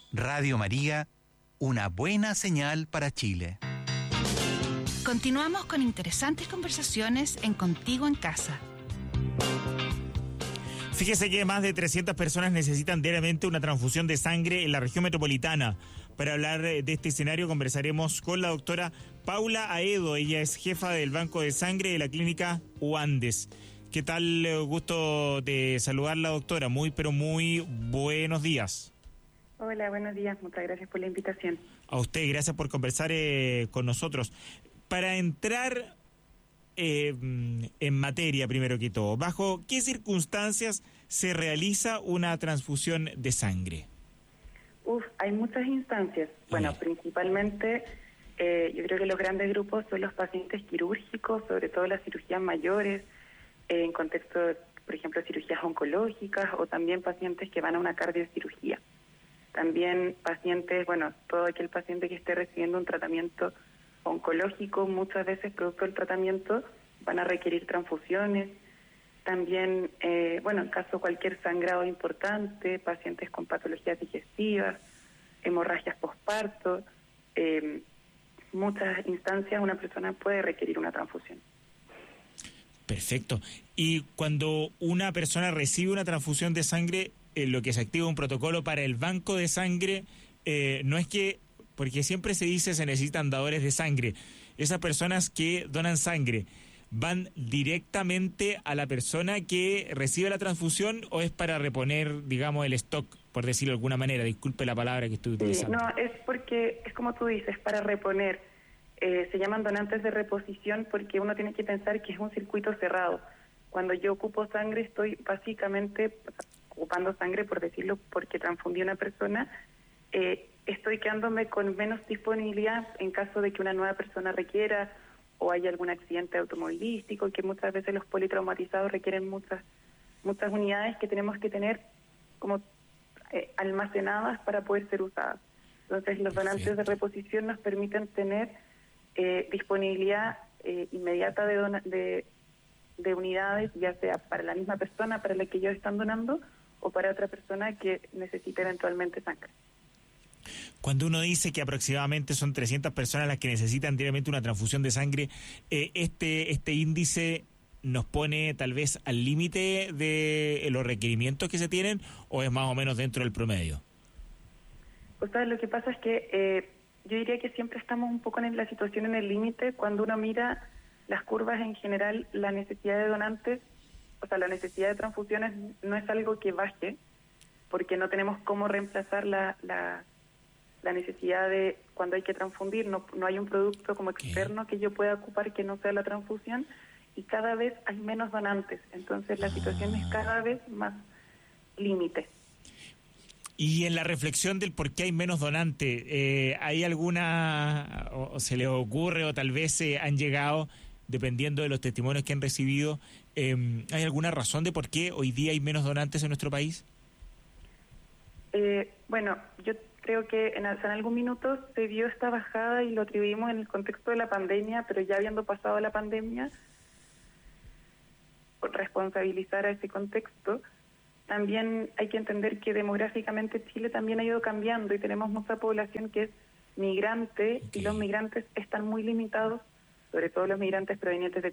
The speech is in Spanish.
Radio María, una buena señal para Chile. Continuamos con interesantes conversaciones en Contigo en Casa. Fíjese que más de 300 personas necesitan diariamente una transfusión de sangre en la región metropolitana. Para hablar de este escenario conversaremos con la doctora Paula Aedo. Ella es jefa del Banco de Sangre de la clínica UANDES. ¿Qué tal? Gusto de saludarla, doctora. Muy buenos días. Hola, buenos días. Muchas gracias por la invitación. A usted, gracias por conversar con nosotros. Para entrar en materia, primero que todo, ¿bajo qué circunstancias se realiza una transfusión de sangre? Hay muchas instancias. Bueno, principalmente yo creo que los grandes grupos son los pacientes quirúrgicos, sobre todo las cirugías mayores, en contexto, por ejemplo, cirugías oncológicas o también pacientes que van a una cardiocirugía. También pacientes, todo aquel paciente que esté recibiendo un tratamiento oncológico, muchas veces producto del tratamiento van a requerir transfusiones. También, en caso de cualquier sangrado importante, pacientes con patologías digestivas, hemorragias posparto, muchas instancias una persona puede requerir una transfusión. Perfecto. Y cuando una persona recibe una transfusión de sangre, lo que se activa un protocolo para el banco de sangre, no es que, porque siempre se dice se necesitan dadores de sangre. Esas personas que donan sangre, ¿van directamente a la persona que recibe la transfusión o es para reponer, digamos, el stock, por decirlo de alguna manera? Disculpe la palabra que estoy utilizando. No, es porque, es como tú dices, para reponer. Se llaman donantes de reposición porque uno tiene que pensar que es un circuito cerrado. Cuando yo ocupo sangre, estoy básicamente ocupando sangre, por decirlo, porque transfundí a una persona. Estoy quedándome con menos disponibilidad en caso de que una nueva persona requiera o haya algún accidente automovilístico, que muchas veces los politraumatizados requieren muchas unidades que tenemos que tener como almacenadas para poder ser usadas. Entonces los donantes de reposición nos permiten tener disponibilidad inmediata de unidades, ya sea para la misma persona para la que ellos están donando o para otra persona que necesite eventualmente sangre. Cuando uno dice que aproximadamente son 300 personas las que necesitan diariamente una transfusión de sangre, este índice nos pone tal vez al límite de los requerimientos que se tienen, o es más o menos dentro del promedio. Pues lo que pasa es que yo diría que siempre estamos un poco en la situación en el límite. Cuando uno mira las curvas en general, la necesidad de donantes, la necesidad de transfusiones no es algo que baje, porque no tenemos cómo reemplazar la necesidad de cuando hay que transfundir. No hay un producto como externo que yo pueda ocupar que no sea la transfusión, y cada vez hay menos donantes. Entonces la situación es cada vez más límite. Y en la reflexión del por qué hay menos donantes, ¿hay alguna, o se les ocurre, o tal vez han llegado, dependiendo de los testimonios que han recibido, ¿hay alguna razón de por qué hoy día hay menos donantes en nuestro país? Yo creo que en algún minuto se vio esta bajada y lo atribuimos en el contexto de la pandemia, pero ya habiendo pasado la pandemia, por responsabilizar a ese contexto. También hay que entender que demográficamente Chile también ha ido cambiando y tenemos mucha población que es migrante, y los migrantes están muy limitados, sobre todo los migrantes provenientes de